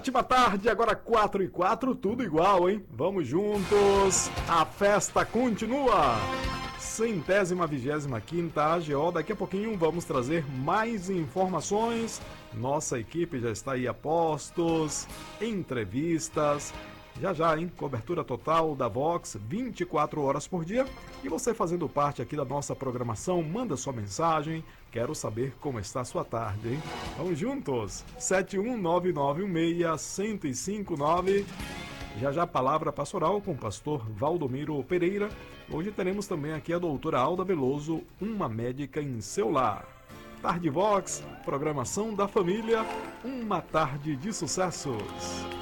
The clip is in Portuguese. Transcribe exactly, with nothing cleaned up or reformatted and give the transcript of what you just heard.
Ótima tarde, agora quatro e quatro, tudo igual, hein? Vamos juntos, a festa continua. Centésima vigésima quinta A G O, daqui a pouquinho vamos trazer mais informações. Nossa equipe já está aí a postos, entrevistas, já já, hein? Cobertura total da Vox, vinte e quatro horas por dia. E você fazendo parte aqui da nossa programação, manda sua mensagem. Quero saber como está a sua tarde, hein? Vamos juntos! sete um nove nove um seis, um zero cinco nove. Já já palavra pastoral com o pastor Valdomiro Pereira. Hoje teremos também aqui a doutora Alda Veloso, uma médica em seu lar. Tarde Vox, programação da família, uma tarde de sucessos.